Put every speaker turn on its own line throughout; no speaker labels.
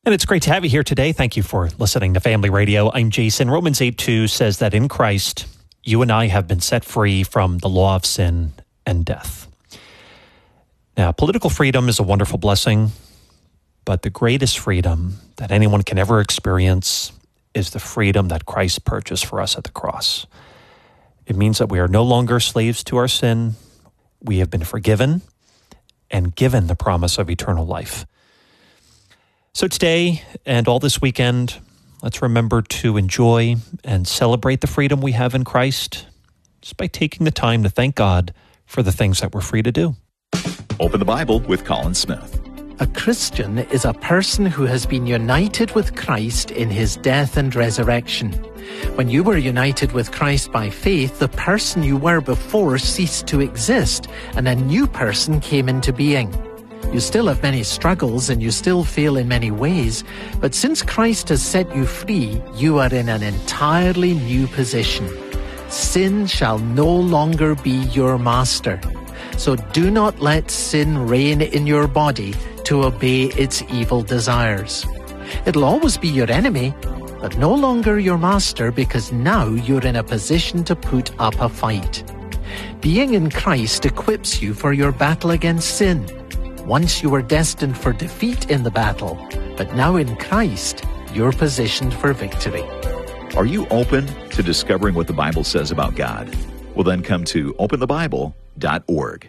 And it's great to have you here today. Thank you for listening to Family Radio. I'm Jason. Romans 8:2 says that in Christ, you and I have been set free from the law of sin and death. Now, political freedom is a wonderful blessing, but the greatest freedom that anyone can ever experience is the freedom that Christ purchased for us at the cross. It means that we are no longer slaves to our sin. We have been forgiven and given the promise of eternal life. So today and all this weekend, let's remember to enjoy and celebrate the freedom we have in Christ just by taking the time to thank God for the things that we're free to do.
Open the Bible with Colin Smith.
A Christian is a person who has been united with Christ in his death and resurrection. When you were united with Christ by faith, the person you were before ceased to exist, and a new person came into being. You still have many struggles and you still fail in many ways, but since Christ has set you free, you are in an entirely new position. Sin shall no longer be your master. So do not let sin reign in your body to obey its evil desires. It'll always be your enemy, but no longer your master, because now you're in a position to put up a fight. Being in Christ equips you for your battle against sin. Once you were destined for defeat in the battle, but now in Christ, you're positioned for victory.
Are you open to discovering what the Bible says about God? Well, then come to openthebible.org.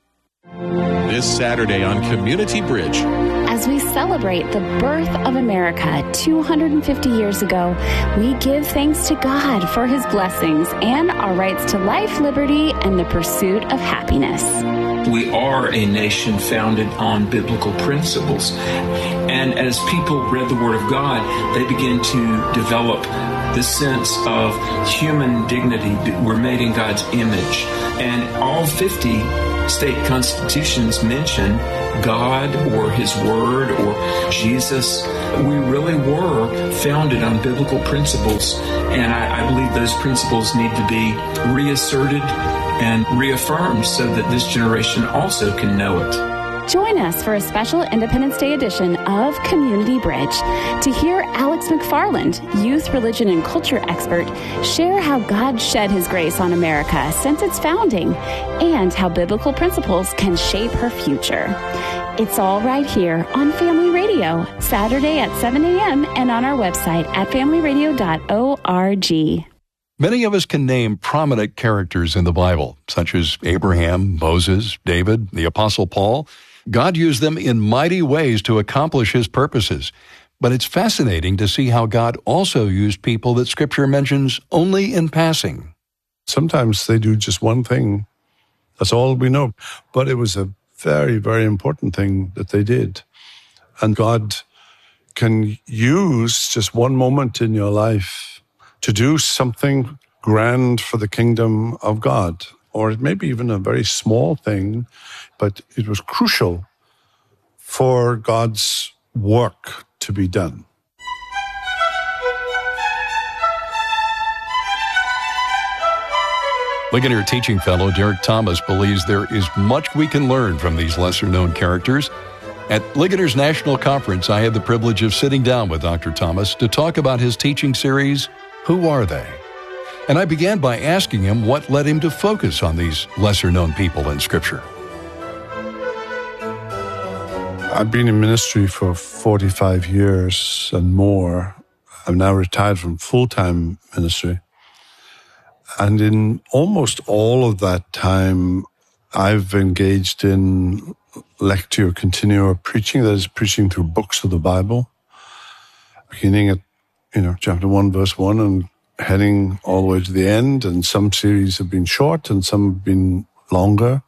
This Saturday on Community Bridge,
as we celebrate the birth of America 250 years ago, we give thanks to God for his blessings and our rights to life, liberty, and the pursuit of happiness.
We are a nation founded on biblical principles. And as people read the Word of God, they begin to develop this sense of human dignity. We're made in God's image. And all 50 state constitutions mention God or His Word or Jesus. We really were founded on biblical principles, and I believe those principles need to be reasserted and reaffirmed so that this generation also can know it.
Join us for a special Independence Day edition of Community Bridge to hear Alex McFarland, youth, religion, and culture expert, share how God shed His grace on America since its founding and how biblical principles can shape her future. It's all right here on Family Radio, Saturday at 7 a.m. and on our website at familyradio.org.
Many of us can name prominent characters in the Bible, such as Abraham, Moses, David, the Apostle Paul. God used them in mighty ways to accomplish His purposes. But it's fascinating to see how God also used people that Scripture mentions only in passing.
Sometimes they do just one thing. That's all we know. But it was a very, very important thing that they did. And God can use just one moment in your life to do something grand for the kingdom of God. Or it may be even a very small thing, but it was crucial for God's work to be done.
Ligonier teaching fellow Derek Thomas believes there is much we can learn from these lesser-known characters. At Ligonier's National Conference, I had the privilege of sitting down with Dr. Thomas to talk about his teaching series, Who Are They? And I began by asking him what led him to focus on these lesser-known people in Scripture.
I've been in ministry for 45 years and more. I'm now retired from full-time ministry. And in almost all of that time, I've engaged in lectio continua preaching, that is, preaching through books of the Bible, beginning at, chapter 1, verse 1, and heading all the way to the end. And some series have been short and some have been longer.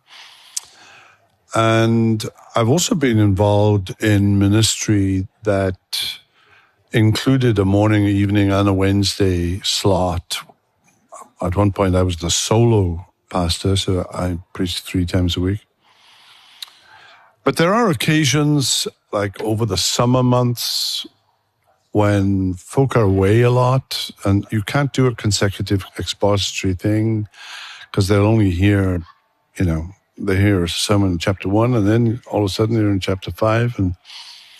And I've also been involved in ministry that included a morning, evening, and a Wednesday slot. At one point, I was the solo pastor, so I preached 3 times a week. But there are occasions, like over the summer months, when folk are away a lot, and you can't do a consecutive expository thing, because they'll only hear, they hear a sermon in chapter 1, and then all of a sudden they're in chapter 5. And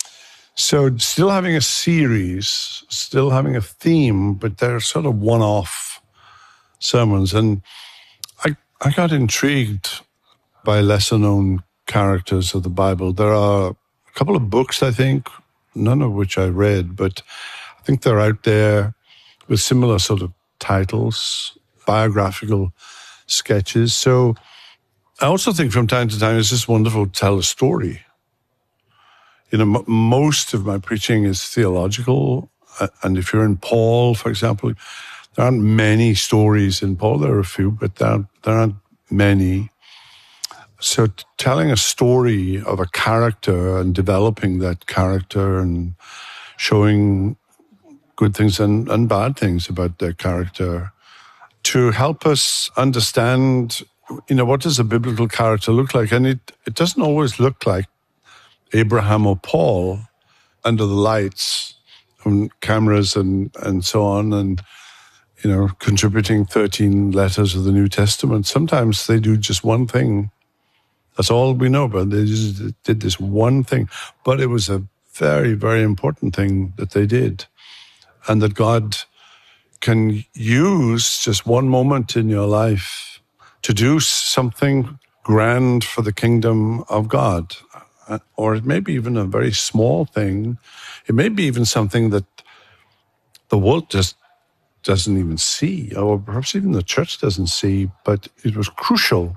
So still having a series, still having a theme, but they're sort of one-off sermons. And I got intrigued by lesser-known characters of the Bible. There are a couple of books, I think, none of which I read, but I think they're out there with similar sort of titles, biographical sketches. So I also think from time to time it's just wonderful to tell a story. You know, most of my preaching is theological. And if you're in Paul, for example, there aren't many stories in Paul. There are a few, but there aren't many. So telling a story of a character and developing that character and showing good things and bad things about their character to help us understand, you know, what does a biblical character look like? And it doesn't always look like Abraham or Paul under the lights and cameras and so on, and, you know, contributing 13 letters of the New Testament. Sometimes they do just one thing. That's all we know about. They just did this one thing. But it was a very, very important thing that they did. And that God can use just one moment in your life to do something grand for the kingdom of God. Or it may be even a very small thing. It may be even something that the world just doesn't even see, or perhaps even the church doesn't see, but it was crucial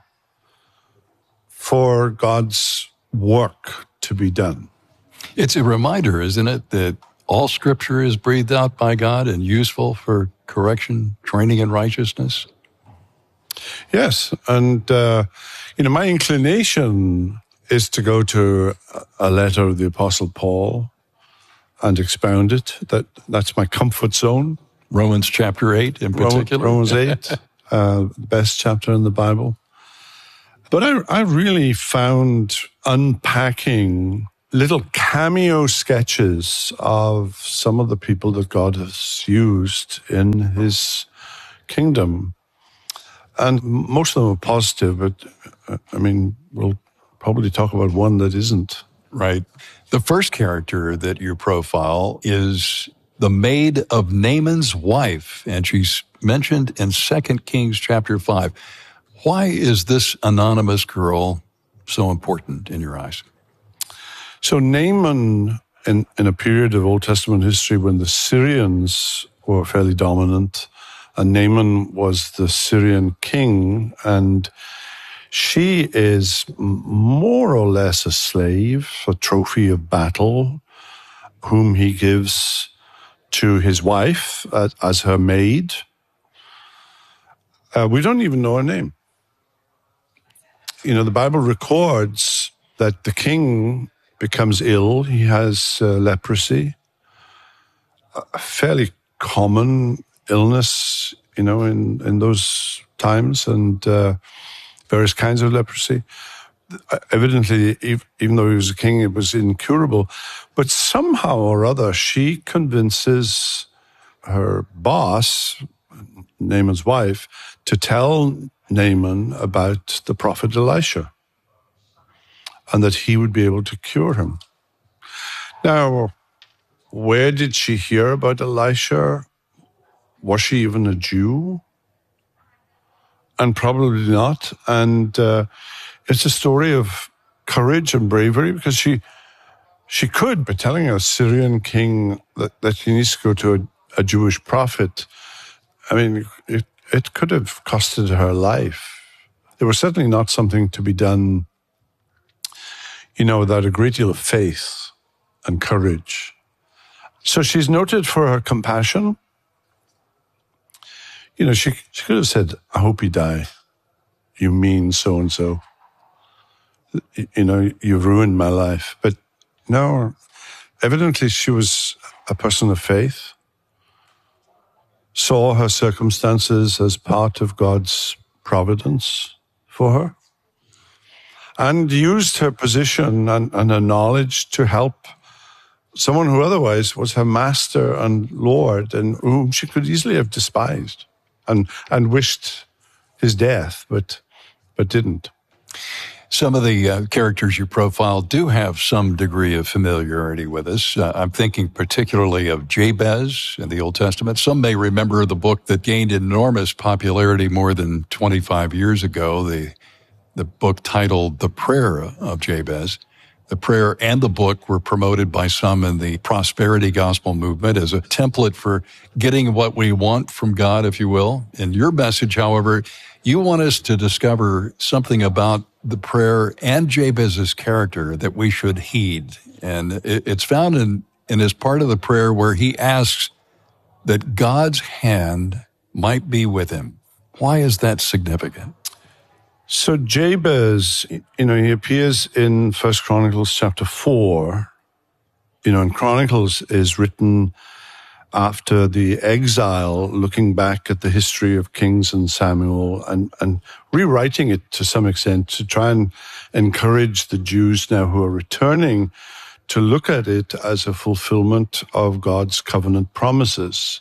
for God's work to be done.
It's a reminder, isn't it, that all Scripture is breathed out by God and useful for correction, training in righteousness?
Yes, and, you know, my inclination is to go to a letter of the Apostle Paul and expound it. That's my comfort zone.
Romans chapter 8 in particular.
Romans 8, the best chapter in the Bible. But I really found unpacking little cameo sketches of some of the people that God has used in his kingdom. And most of them are positive, but I mean, we'll probably talk about one that isn't.
Right. The first character that you profile is the maid of Naaman's wife, and she's mentioned in 2 Kings chapter 5. Why is this anonymous girl so important in your eyes?
So Naaman, in a period of Old Testament history when the Syrians were fairly dominant, and Naaman was the Syrian king, and she is more or less a slave, a trophy of battle, whom he gives to his wife as her maid. We don't even know her name. You know, the Bible records that the king becomes ill. He has leprosy, a fairly common illness, you know, in those times, and various kinds of leprosy. Evidently, even though he was a king, it was incurable. But somehow or other, she convinces her boss, Naaman's wife, to tell Naaman about the prophet Elisha and that he would be able to cure him. Now, where did she hear about Elisha? Was she even a Jew? And probably not. And it's a story of courage and bravery, because she could, by telling a Syrian king that he needs to go to a Jewish prophet, I mean, it could have costed her life. It was certainly not something to be done, you know, without a great deal of faith and courage. So she's noted for her compassion. You know, she could have said, I hope you die. You mean so-and-so. You know, you've ruined my life. But no, evidently she was a person of faith, saw her circumstances as part of God's providence for her, and used her position and her knowledge to help someone who otherwise was her master and Lord, and whom she could easily have despised and wished his death, but didn't.
Some of the characters you profile do have some degree of familiarity with us. I'm thinking particularly of Jabez in the Old Testament. Some may remember the book that gained enormous popularity more than 25 years ago, the book titled The Prayer of Jabez. The prayer and the book were promoted by some in the prosperity gospel movement as a template for getting what we want from God, if you will. In your message, however, you want us to discover something about the prayer and Jabez's character that we should heed. And it's found in his part of the prayer where he asks that God's hand might be with him. Why is that significant?
So Jabez, he appears in 1 Chronicles chapter 4. And Chronicles is written after the exile, looking back at the history of Kings and Samuel and rewriting it to some extent to try and encourage the Jews now who are returning to look at it as a fulfillment of God's covenant promises.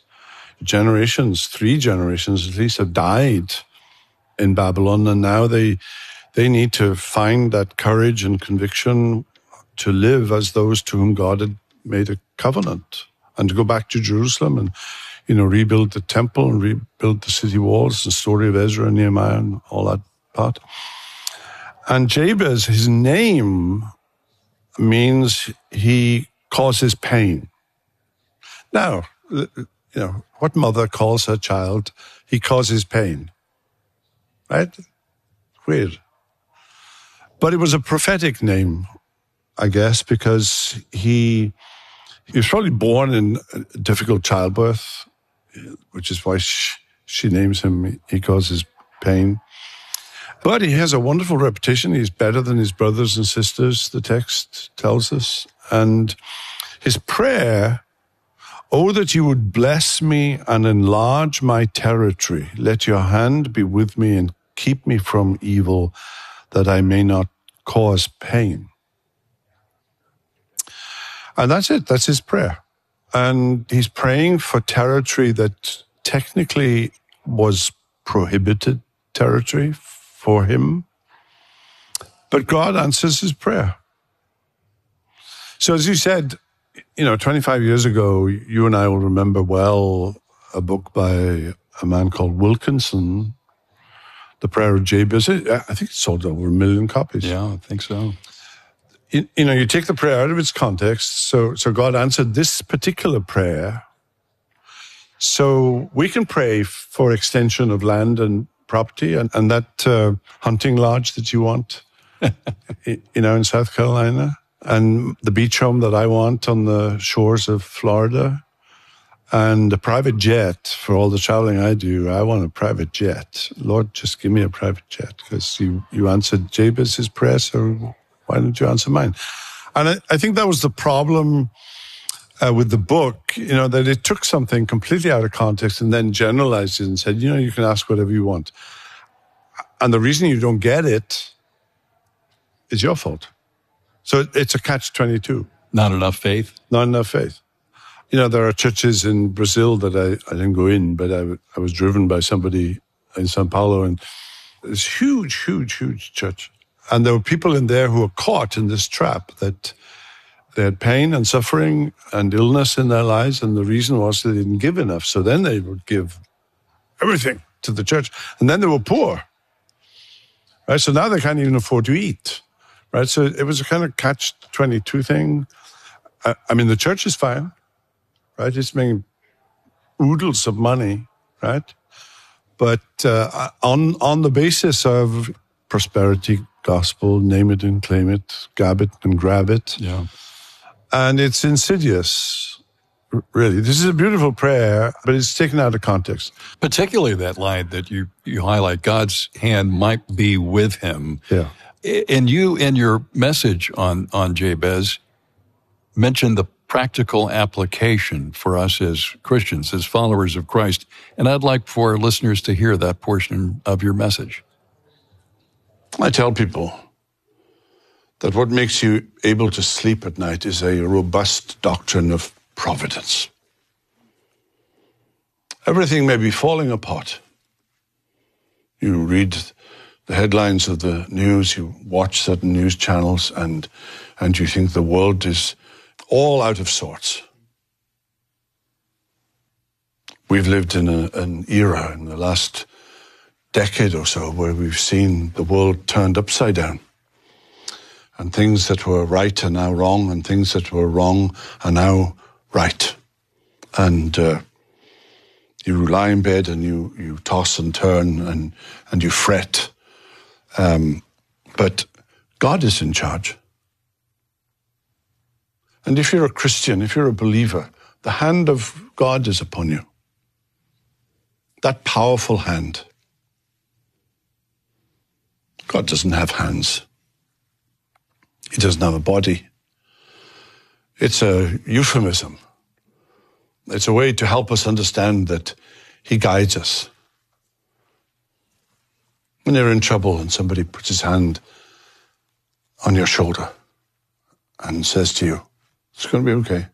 3 generations at least, have died in Babylon, and now they need to find that courage and conviction to live as those to whom God had made a covenant, and to go back to Jerusalem and, rebuild the temple and rebuild the city walls, the story of Ezra and Nehemiah and all that part. And Jabez, his name means he causes pain. Now, what mother calls her child, he causes pain? Right? Weird. But it was a prophetic name, I guess, because he was probably born in a difficult childbirth, which is why she names him, he causes pain. But he has a wonderful reputation. He's better than his brothers and sisters, the text tells us. And his prayer, "Oh, that you would bless me and enlarge my territory. Let your hand be with me and keep me from evil, that I may not cause pain." And that's it. That's his prayer. And he's praying for territory that technically was prohibited territory for him. But God answers his prayer. So as you said, 25 years ago, you and I will remember well a book by a man called Wilkinson, The Prayer of Jabez. I think it sold over 1 million copies.
Yeah, I think so.
You take the prayer out of its context. So God answered this particular prayer. So we can pray for extension of land and property and that hunting lodge that you want, in South Carolina. And the beach home that I want on the shores of Florida, and a private jet for all the traveling I do. I want a private jet. Lord, just give me a private jet, because you answered Jabez's prayer, so why don't you answer mine? And I think that was the problem with the book, that it took something completely out of context and then generalized it and said, you can ask whatever you want. And the reason you don't get it is your fault. So it's a catch-22.
Not enough faith?
Not enough faith. There are churches in Brazil that I didn't go in, but I was driven by somebody in Sao Paulo, and it's huge, huge, huge church. And there were people in there who were caught in this trap that they had pain and suffering and illness in their lives, and the reason was they didn't give enough. So then they would give everything to the church, and then they were poor. Right? So now they can't even afford to eat. Right? So it was a kind of catch-22 thing. The church is fine. Right? It's making oodles of money. Right? But on the basis of prosperity gospel, name it and claim it, gab it and grab it.
Yeah.
And it's insidious, really. This is a beautiful prayer, but it's taken out of context.
Particularly that line that you highlight, God's hand might be with him.
Yeah.
And you, in your message on Jabez, mentioned the practical application for us as Christians, as followers of Christ. And I'd like for our listeners to hear that portion of your message.
I tell people that what makes you able to sleep at night is a robust doctrine of providence. Everything may be falling apart. You read the headlines of the news, you watch certain news channels, and you think the world is all out of sorts. We've lived in an era in the last decade or so where we've seen the world turned upside down. And things that were right are now wrong, and things that were wrong are now right. And you lie in bed and you toss and turn and you fret. But God is in charge. And if you're a Christian, if you're a believer, the hand of God is upon you. That powerful hand. God doesn't have hands. He doesn't have a body. It's a euphemism. It's a way to help us understand that he guides us. When you're in trouble and somebody puts his hand on your shoulder and says to you, it's going to be okay.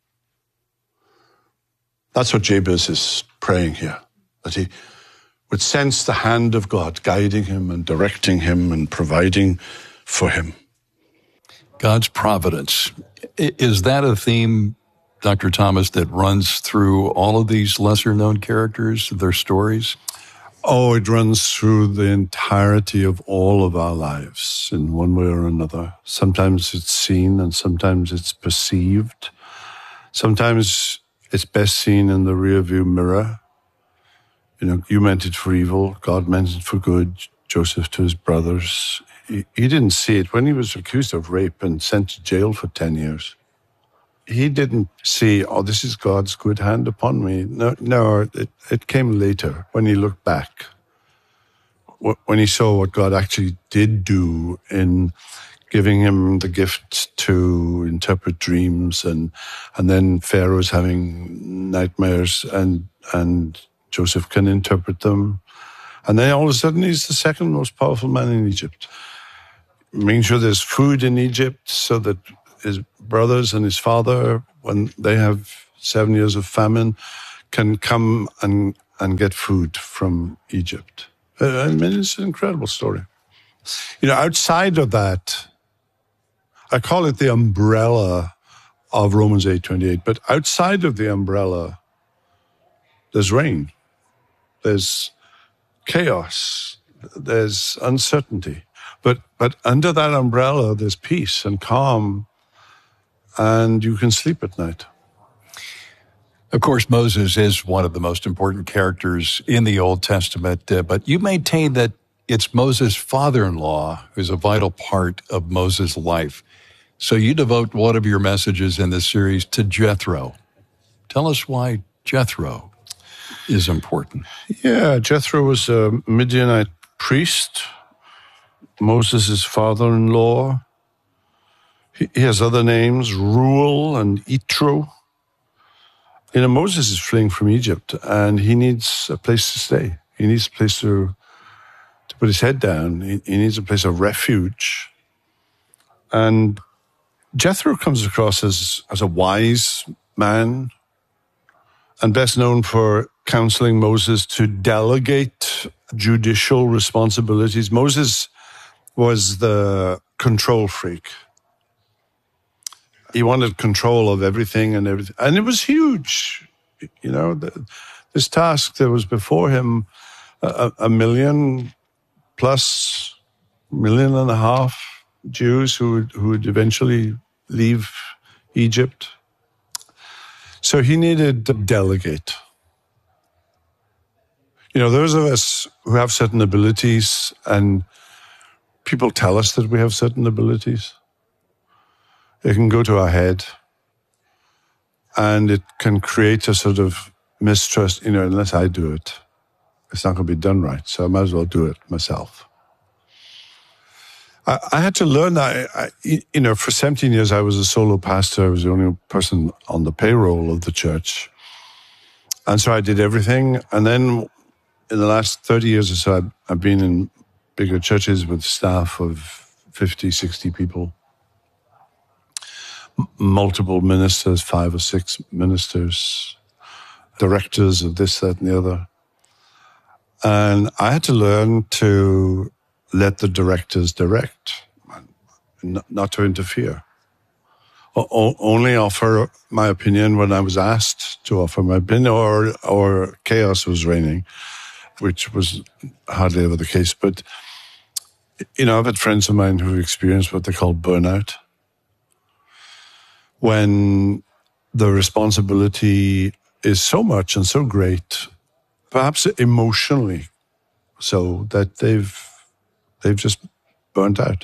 That's what Jabez is praying here, that he would sense the hand of God guiding him and directing him and providing for him.
God's providence. Is that a theme, Dr. Thomas, that runs through all of these lesser-known characters, their stories?
Oh, it runs through the entirety of all of our lives in one way or another. Sometimes it's seen and sometimes it's perceived. Sometimes it's best seen in the rearview mirror. You know, you meant it for evil, God meant it for good. Joseph to his brothers. He didn't see it when he was accused of rape and sent to jail for 10 years. He didn't see, oh, this is God's good hand upon me. No, it came later when he looked back, when he saw what God actually did do in giving him the gift to interpret dreams, and then Pharaoh's having nightmares, and Joseph can interpret them. And then all of a sudden he's the second most powerful man in Egypt. Making sure there's food in Egypt so that his brothers and his father, when they have 7 years of famine, can come and get food from Egypt. I mean, it's an incredible story. You know, outside of that, I call it the umbrella of Romans 8:28, but outside of the umbrella, there's rain, there's chaos, there's uncertainty. But under that umbrella, there's peace and calm, and you can sleep at night.
Of course, Moses is one of the most important characters in the Old Testament, but you maintain that it's Moses' father-in-law who's a vital part of Moses' life. So you devote one of your messages in this series to Jethro. Tell us why Jethro is important.
Yeah, Jethro was a Midianite priest, Moses' father-in-law. He has other names, Reuel and Yitro. You know, Moses is fleeing from Egypt, and he needs a place to stay. He needs a place to put his head down. He needs a place of refuge. And Jethro comes across as a wise man, and best known for counseling Moses to delegate judicial responsibilities. Moses was the control freak. He wanted control of everything and everything. And it was huge. You know, this task that was before him, a million plus, 1.5 million Jews who would eventually leave Egypt. So he needed to delegate. You know, those of us who have certain abilities, and people tell us that we have certain abilities, it can go to our head, and it can create a sort of mistrust, you know, unless I do it, it's not going to be done right, so I might as well do it myself. I had to learn that, you know, for 17 years I was a solo pastor. I was the only person on the payroll of the church. And so I did everything. And then in the last 30 years or so, I've been in bigger churches with staff of 50, 60 people. Multiple ministers, 5 or 6 ministers, directors of this, that, and the other. And I had to learn to let the directors direct, not to interfere. Only offer my opinion when I was asked to offer my opinion, or chaos was reigning, which was hardly ever the case. But, I've had friends of mine who've experienced what they call burnout, when the responsibility is so much and so great, perhaps emotionally so, that they've just burnt out.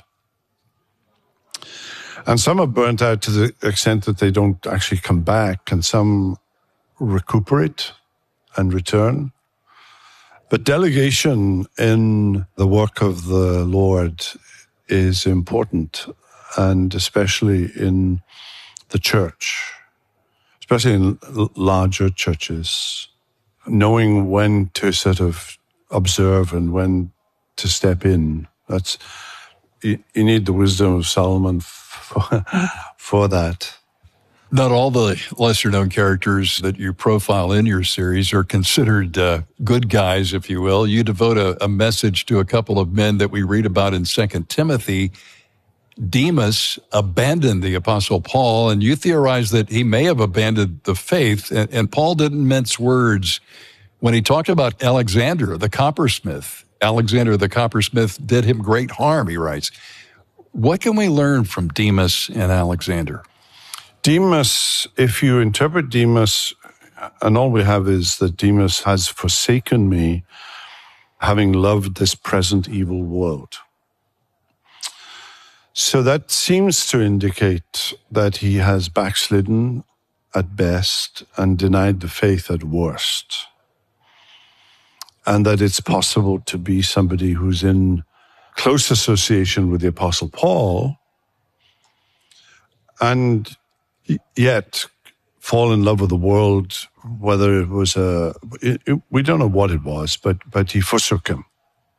And some are burnt out to the extent that they don't actually come back, and some recuperate and return. But delegation in the work of the Lord is important, and especially in the church, especially in larger churches, knowing when to sort of observe and when to step in. You need the wisdom of Solomon for that.
Not all the lesser-known characters that you profile in your series are considered good guys, if you will. You devote a message to a couple of men that we read about in 2 Timothy. Demas abandoned the Apostle Paul, and you theorize that he may have abandoned the faith. And Paul didn't mince words when he talked about Alexander, the coppersmith. Alexander the coppersmith did him great harm, he writes. What can we learn from Demas and Alexander?
Demas, if you interpret Demas, and all we have is that Demas has forsaken me, having loved this present evil world. So that seems to indicate that he has backslidden at best and denied the faith at worst. And that it's possible to be somebody who's in close association with the Apostle Paul and yet fall in love with the world, whether it was we don't know what it was, but he forsook him.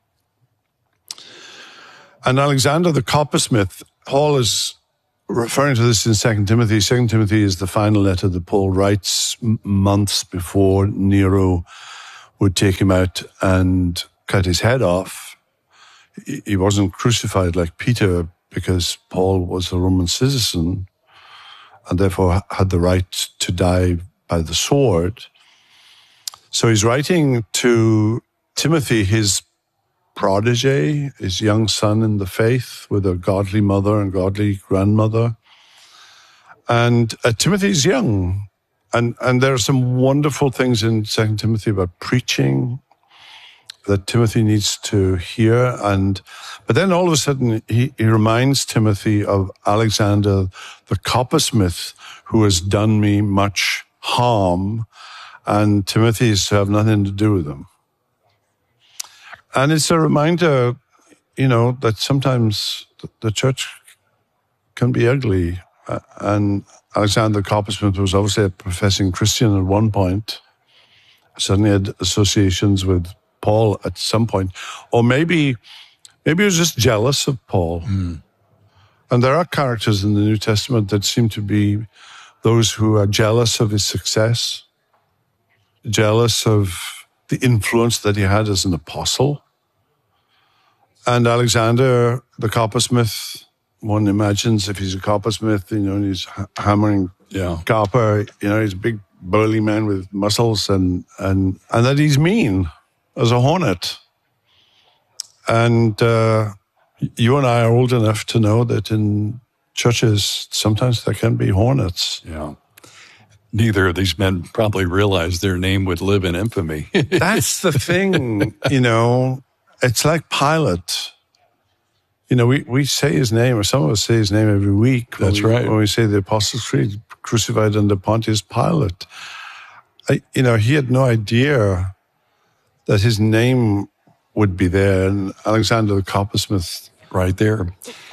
And Alexander the coppersmith, Paul is referring to this in 2 Timothy. 2 Timothy is the final letter that Paul writes months before Nero would take him out and cut his head off. He wasn't crucified like Peter because Paul was a Roman citizen and therefore had the right to die by the sword. So he's writing to Timothy, his protege, his young son in the faith, with a godly mother and godly grandmother. And Timothy's young. And there are some wonderful things in 2 Timothy about preaching that Timothy needs to hear. But then all of a sudden, he reminds Timothy of Alexander the coppersmith, who has done me much harm, and Timothy is to have nothing to do with him. And it's a reminder, that sometimes the church can be ugly. And Alexander the coppersmith was obviously a professing Christian at one point, suddenly had associations with Paul at some point. Or maybe he was just jealous of Paul. Mm. And there are characters in the New Testament that seem to be those who are jealous of his success, jealous of the influence that he had as an apostle. And Alexander the coppersmith, one imagines if he's a coppersmith, and he's hammering copper, he's a big burly man with muscles and that he's mean as a hornet. And you and I are old enough to know that in churches, sometimes there can be hornets.
Yeah. Neither of these men probably realized their name would live in infamy.
That's the thing, It's like Pilate. We say his name, or some of us say his name every week.
That's right.
When we say the Apostles' Creed, crucified under Pontius Pilate. He had no idea that his name would be there. And Alexander the coppersmith.
Right there.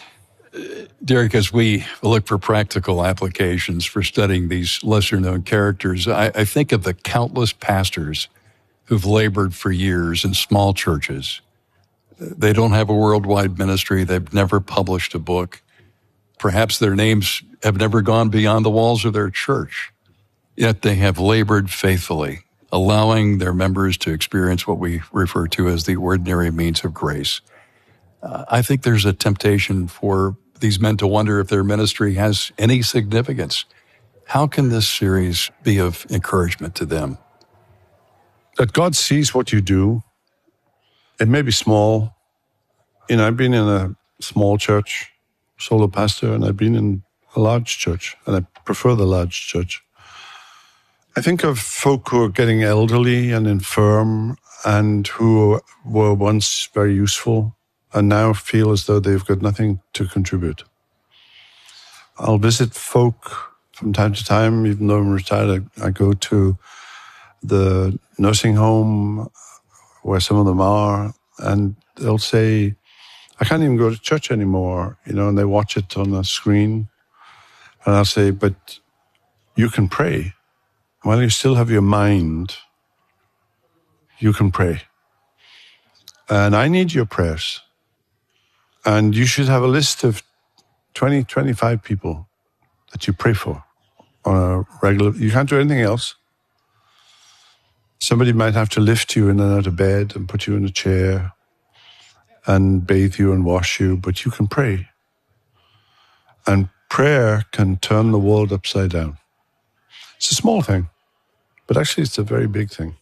Derek, as we look for practical applications for studying these lesser-known characters, I think of the countless pastors who've labored for years in small churches. They don't have a worldwide ministry. They've never published a book. Perhaps their names have never gone beyond the walls of their church. Yet they have labored faithfully, allowing their members to experience what we refer to as the ordinary means of grace. I think there's a temptation for these men to wonder if their ministry has any significance. How can this series be of encouragement to them?
That God sees what you do. It may be small. I've been in a small church, solo pastor, and I've been in a large church, and I prefer the large church. I think of folk who are getting elderly and infirm and who were once very useful and now feel as though they've got nothing to contribute. I'll visit folk from time to time, even though I'm retired. I go to the nursing home where some of them are, and they'll say, I can't even go to church anymore, and they watch it on a screen. And I'll say, but you can pray. While you still have your mind, you can pray. And I need your prayers. And you should have a list of 20, 25 people that you pray for on a regular. You can't do anything else. Somebody might have to lift you in and out of bed and put you in a chair and bathe you and wash you, but you can pray. And prayer can turn the world upside down. It's a small thing, but actually it's a very big thing.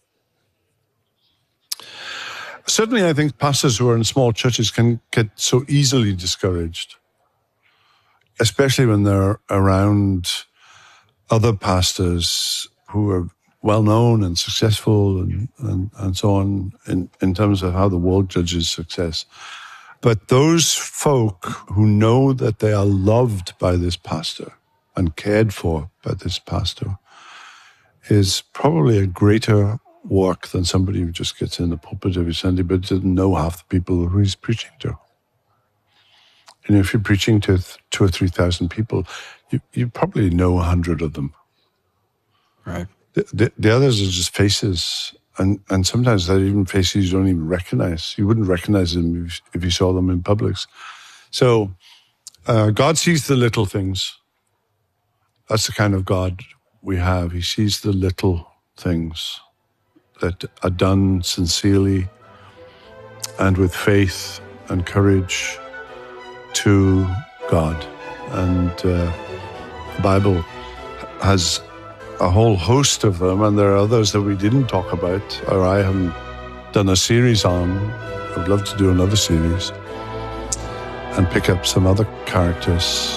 Certainly, I think pastors who are in small churches can get so easily discouraged, especially when they're around other pastors who are well-known and successful and so on in terms of how the world judges success. But those folk who know that they are loved by this pastor and cared for by this pastor is probably a greater work than somebody who just gets in the pulpit every Sunday but doesn't know half the people who he's preaching to. If you're preaching to 2,000 or 3,000 people, you probably know 100 of them.
Right.
The others are just faces, and sometimes they're even faces you don't even recognize. You wouldn't recognize them if you saw them in Publix. So God sees the little things. That's the kind of God we have. He sees the little things that are done sincerely and with faith and courage to God. And the Bible has a whole host of them, and there are others that we didn't talk about, or I haven't done a series on. I'd love to do another series and pick up some other characters.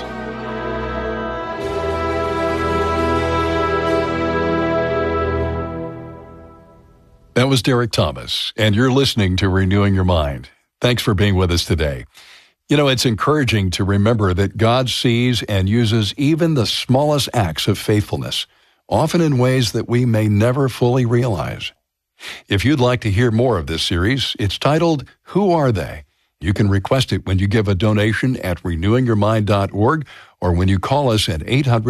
That was Derek Thomas, and you're listening to Renewing Your Mind. Thanks for being with us today. It's encouraging to remember that God sees and uses even the smallest acts of faithfulness, often in ways that we may never fully realize. If you'd like to hear more of this series, it's titled, Who Are They? You can request it when you give a donation at renewingyourmind.org or when you call us at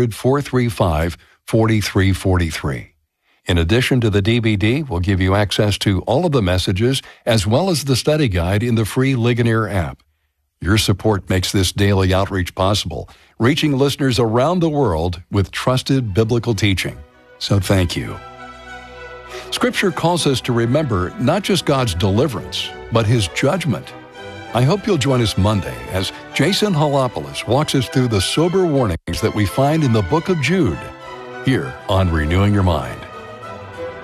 800-435-4343. In addition to the DVD, we'll give you access to all of the messages as well as the study guide in the free Ligonier app. Your support makes this daily outreach possible, reaching listeners around the world with trusted biblical teaching. So thank you. Scripture calls us to remember not just God's deliverance, but His judgment. I hope you'll join us Monday as Jason Halopoulos walks us through the sober warnings that we find in the book of Jude, here on Renewing Your Mind.